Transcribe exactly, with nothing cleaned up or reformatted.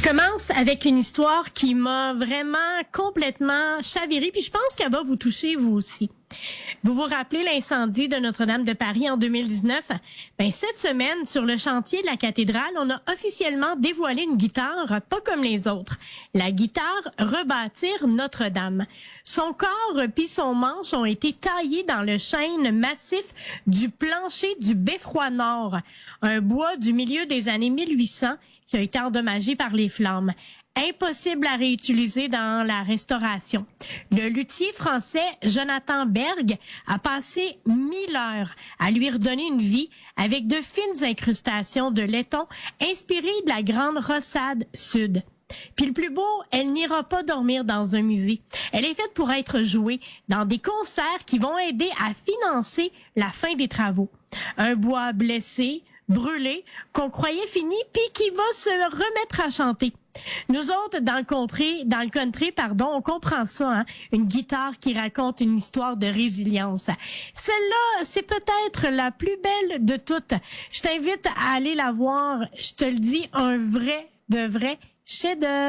commence avec une histoire qui m'a vraiment complètement chavirée, puis je pense qu'elle va vous toucher vous aussi. Vous vous rappelez l'incendie de Notre-Dame de Paris en deux mille dix-neuf? Ben, cette semaine, sur le chantier de la cathédrale, on a officiellement dévoilé une guitare pas comme les autres. La guitare Rebâtir Notre-Dame. Son corps puis son manche ont été taillés dans le chêne massif du plancher du Beffroi Nord, un bois du milieu des années mille huit cents qui a été endommagé par les flammes. Impossible à réutiliser dans la restauration. Le luthier français Jonathan Berg a passé mille heures à lui redonner une vie avec de fines incrustations de laiton inspirées de la grande rossade sud. Puis le plus beau, elle n'ira pas dormir dans un musée. Elle est faite pour être jouée dans des concerts qui vont aider à financer la fin des travaux. Un bois blessé, brûlé, qu'on croyait fini, puis qui va se remettre à chanter. Nous autres, dans le country, dans le country, pardon, on comprend ça, hein? Une guitare qui raconte une histoire de résilience. Celle-là, c'est peut-être la plus belle de toutes. Je t'invite à aller la voir. Je te le dis, un vrai, de vrai chef-d'œuvre.